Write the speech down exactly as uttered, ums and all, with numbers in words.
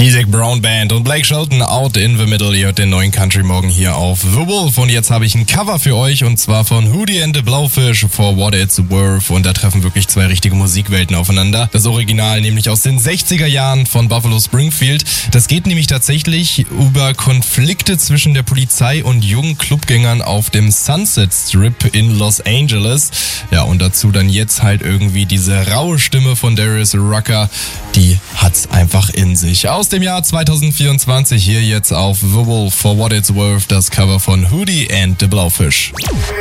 Die Zac Brown Band und Blake Shelton, Out in the Middle. Ihr hört den neuen Country Morgen hier auf The Wolf. Und jetzt habe ich ein Cover für euch und zwar von Hootie and the Blowfish, For What It's Worth. Und da treffen wirklich zwei richtige Musikwelten aufeinander. Das Original nämlich aus den sechziger Jahren von Buffalo Springfield. Das geht nämlich tatsächlich über Konflikte zwischen der Polizei und jungen Clubgängern auf dem Sunset Strip in Los Angeles. Ja, und dazu dann jetzt halt irgendwie diese raue Stimme von Darius Rucker. Die hat's einfach in sich. Aus dem Jahr zweitausendvierundzwanzig hier jetzt auf The Wolf, For What It's Worth, das Cover von Hootie and the Blowfish.